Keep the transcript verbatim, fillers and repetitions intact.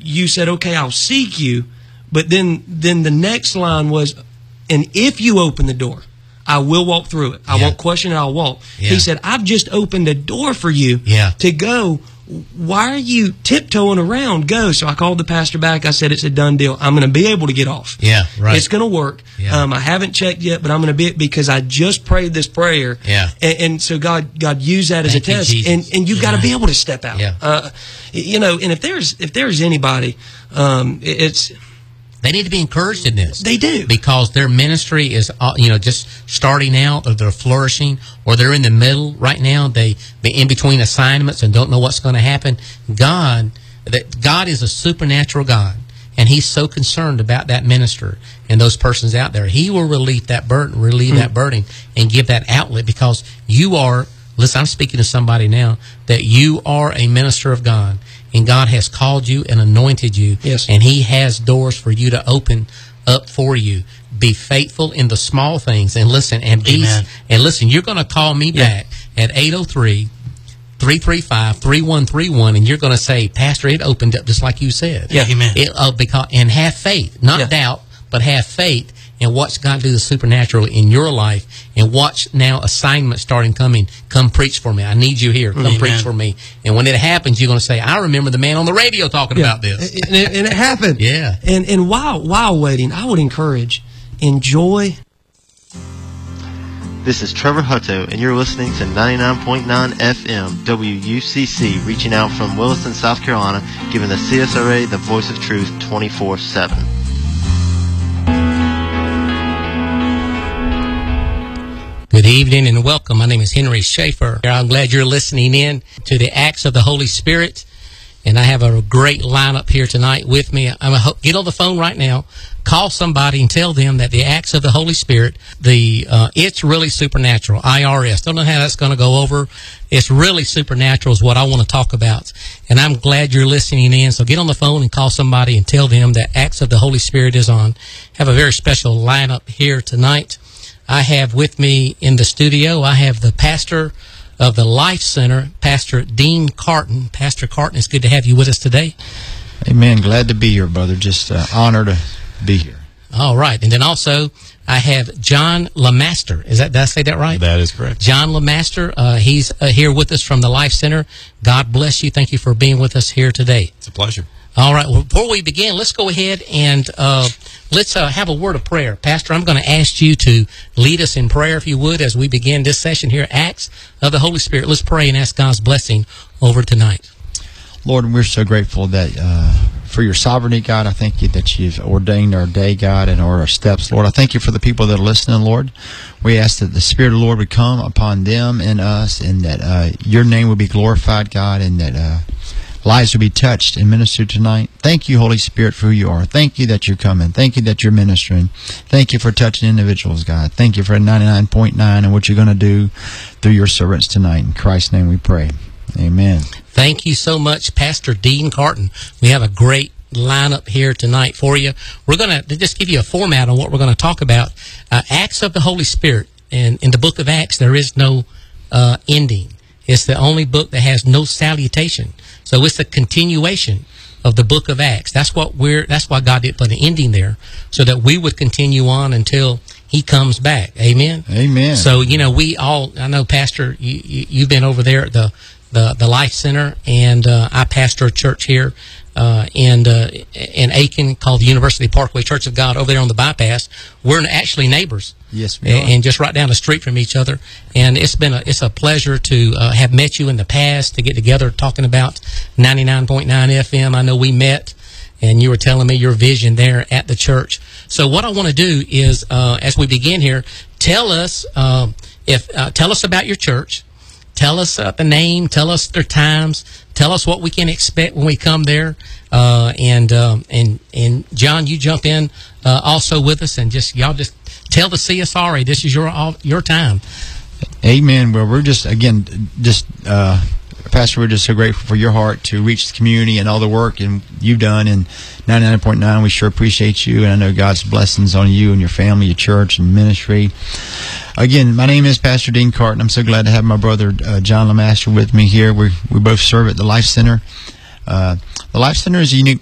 you said, okay, I'll seek you. But then, then the next line was, and if you open the door, I will walk through it. I Yeah. won't question it, I'll walk. Yeah. He said, I've just opened a door for you Yeah. to go. Why are you tiptoeing around? Go. So I called the pastor back. I said, it's a done deal. I'm going to be able to get off. Yeah, right. It's going to work. Yeah. Um, I haven't checked yet, but I'm going to be, because I just prayed this prayer. Yeah. And, and so God, God used that as Thank a you, test. Jesus. And, and you've got to Yeah. be able to step out. Yeah. Uh, you know, and if there's, if there's anybody, um, it's, They need to be encouraged in this. They do. Because their ministry is, uh, you know, just starting out, or they're flourishing, or they're in the middle right now. They be in between assignments and don't know what's going to happen. God, that God is a supernatural God, and He's so concerned about that minister and those persons out there. He will relieve that burden, relieve Mm. that burden, and give that outlet, because you are. Listen, I'm speaking to somebody now that you are a minister of God. And God has called you and anointed you. Yes. And He has doors for you to open up for you. Be faithful in the small things. And listen, and be, Amen. and listen, you're going to call me Yeah. back at eight oh three, three three five, three one three one, and you're going to say, Pastor, it opened up just like you said. Yeah. Amen. It, uh, because, and have faith, not Yeah. doubt, but have faith, and watch God do the supernatural in your life, and watch now assignments starting coming. Come preach for me. I need you here. Come Amen. preach for me. And when it happens, you're going to say, I remember the man on the radio talking Yeah. about this. And it, and it happened. Yeah. And and while while waiting, I would encourage, enjoy. This is Trevor Hutto, and you're listening to ninety-nine point nine F M W U C C, reaching out from Williston, South Carolina, giving the C S R A the voice of truth twenty-four seven. Good evening and welcome. My name is Henry Schaefer. I'm glad you're listening in to the Acts of the Holy Spirit. And I have a great lineup here tonight with me. I'm a, get on the phone right now, call somebody and tell them that the Acts of the Holy Spirit, the uh, it's really supernatural, I R S. Don't know how that's going to go over. It's really supernatural is what I want to talk about. And I'm glad you're listening in. So get on the phone and call somebody and tell them that Acts of the Holy Spirit is on. Have a very special lineup here tonight. I have with me in the studio, I have the pastor of the Life Center, Pastor Dean Carton. Pastor Carton, it's good to have you with us today. Amen. Glad to be here, brother. Just uh, honored to be here. All right. And then also, I have John LeMaster. Is that, did I say that right? That is correct. John LeMaster. Uh, he's uh, here with us from the Life Center. God bless you. Thank you for being with us here today. It's a pleasure. All right. Well, before we begin, let's go ahead and uh, let's uh, have a word of prayer. Pastor, I'm going to ask you to lead us in prayer, if you would, as we begin this session here, Acts of the Holy Spirit. Let's pray and ask God's blessing over tonight. Lord, we're so grateful that uh, for your sovereignty, God. I thank you that you've ordained our day, God, and our steps, Lord. I thank you for the people that are listening, Lord. We ask that the Spirit of the Lord would come upon them and us, and that uh, your name would be glorified, God, and that uh, lives will be touched and ministered tonight. Thank you, Holy Spirit, for who you are. Thank you that you're coming. Thank you that you're ministering. Thank you for touching individuals, God. Thank you for ninety-nine point nine and what you're going to do through your servants tonight. In Christ's name we pray. Amen. Thank you so much, Pastor Dean Carton. We have a great lineup here tonight for you. We're going to just give you a format on what we're going to talk about. Uh, Acts of the Holy Spirit. And in the book of Acts, there is no uh, ending. It's the only book that has no salutation. So it's a continuation of the book of Acts. That's what we're. That's why God didn't put an ending there, so that we would continue on until He comes back. Amen. Amen. So you know, we all. I know, Pastor, you, you you've been over there at the the, the Life Center, and uh, I pastor a church here uh, in uh, in Aiken called the University Parkway Church of God over there on the bypass. We're actually neighbors. Yes, we are. And just right down the street from each other. And it's been a it's a pleasure to uh, have met you in the past, to get together talking about ninety-nine point nine F M. I know we met, and you were telling me your vision there at the church. So what I want to do is, uh, as we begin here, tell us uh, if uh, tell us about your church. Tell us uh, the name. Tell us their times. Tell us what we can expect when we come there. Uh, and um, and and John, you jump in uh, also with us, and just y'all just tell the C S R A this is your all, your time. Amen. Well, we're just again just uh, Pastor, we're just so grateful for your heart to reach the community and all the work and you've done in ninety-nine point nine. We sure appreciate you, and I know God's blessings on you and your family, your church, and ministry. Again, my name is Pastor Dean Carton. I'm so glad to have my brother uh, John LeMaster with me here. We we both serve at the Life Center. Uh, the Life Center is a unique